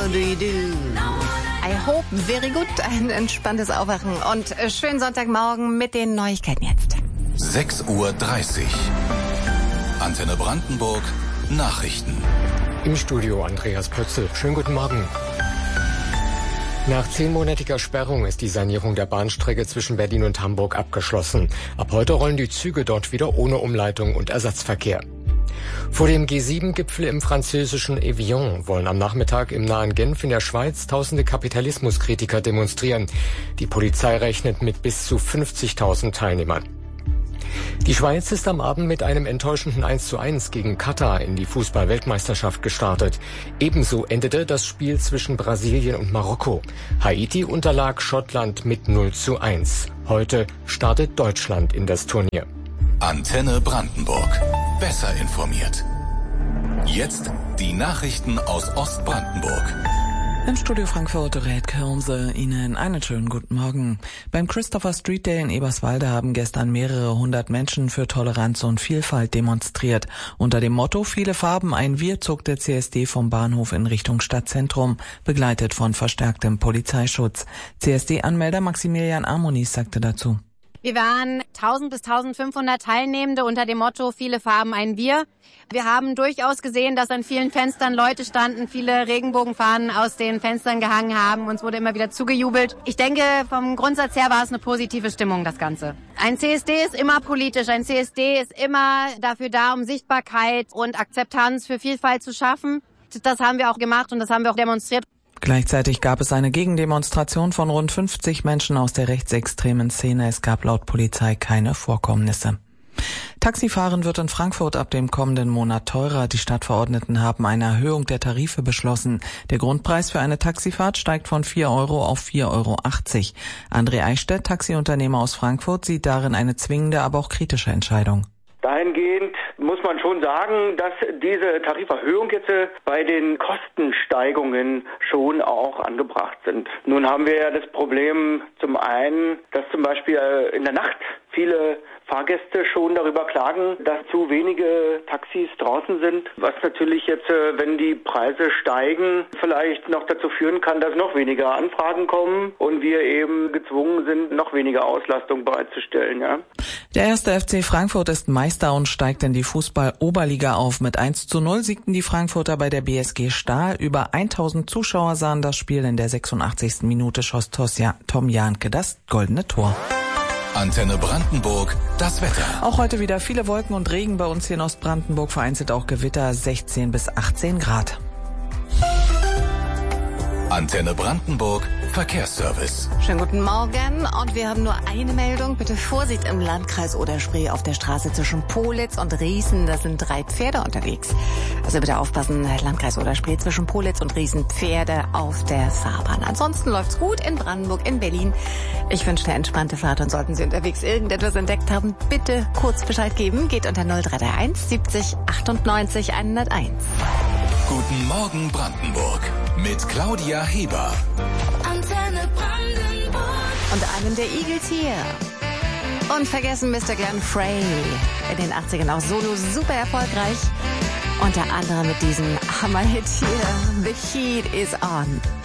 do you do? I hope very good. Ein entspanntes Aufwachen und schönen Sonntagmorgen mit den Neuigkeiten jetzt. 6:30 Uhr. Antenne Brandenburg. Nachrichten. Im Studio Andreas Pötzl. Schönen guten Morgen. Nach 10-monatiger Sperrung ist die Sanierung der Bahnstrecke zwischen Berlin und Hamburg abgeschlossen. Ab heute rollen die Züge dort wieder ohne Umleitung und Ersatzverkehr. Vor dem G7-Gipfel im französischen Evian wollen am Nachmittag im nahen Genf in der Schweiz tausende Kapitalismuskritiker demonstrieren. Die Polizei rechnet mit bis zu 50.000 Teilnehmern. Die Schweiz ist am Abend mit einem enttäuschenden 1:1 gegen Katar in die Fußball-Weltmeisterschaft gestartet. Ebenso endete das Spiel zwischen Brasilien und Marokko. Haiti unterlag Schottland mit 0:1. Heute startet Deutschland in das Turnier. Antenne Brandenburg. Besser informiert. Jetzt die Nachrichten aus Ostbrandenburg. Im Studio Frankfurt rät Kirmse Ihnen einen schönen guten Morgen. Beim Christopher Street Day in Eberswalde haben gestern mehrere hundert Menschen für Toleranz und Vielfalt demonstriert. Unter dem Motto "Viele Farben, ein Wir" zog der CSD vom Bahnhof in Richtung Stadtzentrum, begleitet von verstärktem Polizeischutz. CSD-Anmelder Maximilian Armonis sagte dazu: Wir waren 1000 bis 1500 Teilnehmende unter dem Motto "Viele Farben, ein Wir". Wir haben durchaus gesehen, dass an vielen Fenstern Leute standen, viele Regenbogenfahnen aus den Fenstern gehangen haben. Uns wurde immer wieder zugejubelt. Ich denke, vom Grundsatz her war es eine positive Stimmung, das Ganze. Ein CSD ist immer politisch. Ein CSD ist immer dafür da, um Sichtbarkeit und Akzeptanz für Vielfalt zu schaffen. Das haben wir auch gemacht und das haben wir auch demonstriert. Gleichzeitig gab es eine Gegendemonstration von rund 50 Menschen aus der rechtsextremen Szene. Es gab laut Polizei keine Vorkommnisse. Taxifahren wird in Frankfurt ab dem kommenden Monat teurer. Die Stadtverordneten haben eine Erhöhung der Tarife beschlossen. Der Grundpreis für eine Taxifahrt steigt von 4 Euro auf 4,80 Euro. André Eichstädt, Taxiunternehmer aus Frankfurt, sieht darin eine zwingende, aber auch kritische Entscheidung. Dahingehend muss man schon sagen, dass diese Tariferhöhung jetzt bei den Kostensteigungen schon auch angebracht sind. Nun haben wir ja das Problem zum einen, dass zum Beispiel in der Nacht viele Fahrgäste schon darüber klagen, dass zu wenige Taxis draußen sind, was natürlich jetzt, wenn die Preise steigen, vielleicht noch dazu führen kann, dass noch weniger Anfragen kommen und wir eben gezwungen sind, noch weniger Auslastung bereitzustellen. Ja. Der 1. FC Frankfurt ist Meister und steigt in die Fußball-Oberliga auf. Mit 1:0 siegten die Frankfurter bei der BSG Stahl. Über 1000 Zuschauer sahen das Spiel. In der 86. Minute schoss Tom Jahnke das goldene Tor. Antenne Brandenburg, das Wetter. Auch heute wieder viele Wolken und Regen bei uns hier in Ostbrandenburg, vereinzelt auch Gewitter, 16 bis 18 Grad. Antenne Brandenburg, Verkehrsservice. Schönen guten Morgen und wir haben nur eine Meldung. Bitte Vorsicht im Landkreis Oder-Spree auf der Straße zwischen Pohlitz und Riesen. Da sind 3 Pferde unterwegs. Also bitte aufpassen, Landkreis Oder-Spree zwischen Pohlitz und Riesen, Pferde auf der Fahrbahn. Ansonsten läuft's gut in Brandenburg, in Berlin. Ich wünsche eine entspannte Fahrt und sollten Sie unterwegs irgendetwas entdeckt haben, bitte kurz Bescheid geben. Geht unter 0331 70 98 101. Guten Morgen Brandenburg mit Claudia Heber. Antenne Brandenburg. Und einem der Eagles hier. Und vergessen Mr. Glenn Frey. In den 80ern auch solo super erfolgreich. Unter anderem mit diesem Hammerhit hier. The Heat is on.